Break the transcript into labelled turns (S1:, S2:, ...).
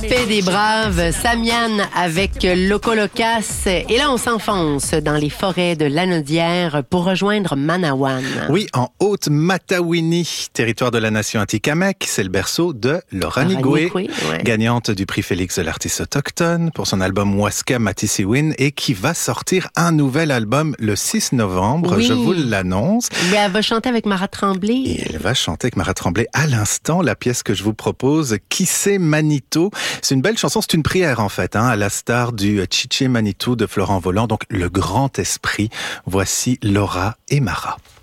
S1: Paix des braves, Samian avec Loco Locas. Et là, on s'enfonce dans les forêts de Lanaudière pour rejoindre Manawan.
S2: Oui, en Haute-Matawini, territoire de la nation Atikamekw. C'est le berceau de Laura Nigoué, gagnante du prix Félix de l'artiste autochtone pour son album Waska Matisiwin et qui va sortir un nouvel album le 6 novembre, je vous l'annonce.
S1: Mais elle va chanter avec Mara Tremblay.
S2: Et elle va chanter avec Mara Tremblay à l'instant, la pièce que je vous propose, Qui c'est Manito? C'est une belle chanson, c'est une prière en fait, à la star du Chiché Manitou de Florent Volant, donc le grand esprit. Voici Laura et Mara.